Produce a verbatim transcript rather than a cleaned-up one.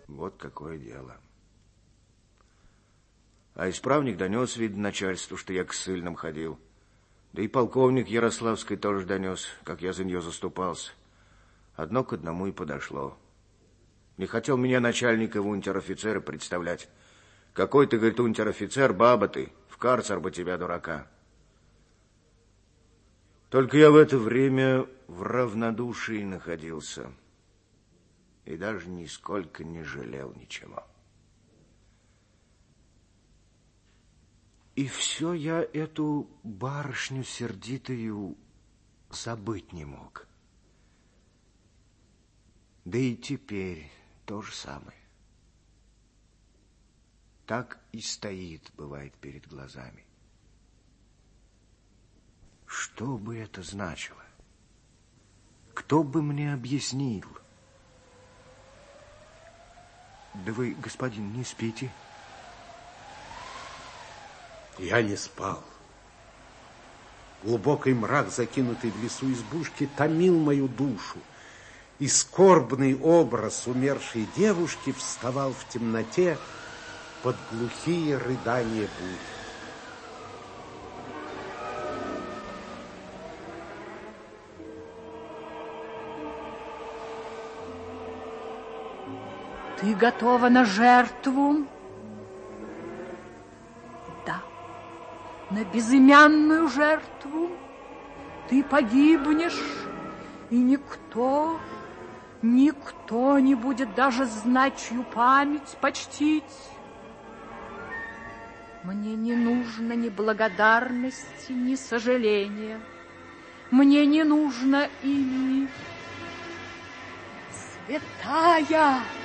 Вот какое дело. А исправник донес, видно, начальству, что я к ссыльным ходил. Да и полковник Ярославский тоже донес, как я за нее заступался. Одно к одному и подошло. Не хотел меня начальника в унтер-офицеры представлять. Какой ты, говорит, унтер-офицер, баба ты, в карцер бы тебя, дурака. Только я в это время в равнодушии находился. И даже нисколько не жалел ничего. И все я эту барышню сердитую забыть не мог. Да и теперь то же самое. Так и стоит, бывает, перед глазами. Что бы это значило? Кто бы мне объяснил? Да вы, господин, не спите? Я не спал. Глубокий мрак, закинутый в лесу избушки, томил мою душу, и скорбный образ умершей девушки вставал в темноте под глухие рыдания бури. Ты готова на жертву? Да, на безымянную жертву. Ты погибнешь, и никто, никто не будет даже знать, чью память почтить. Мне не нужно ни благодарности, ни сожаления. Мне не нужно имени. Святая!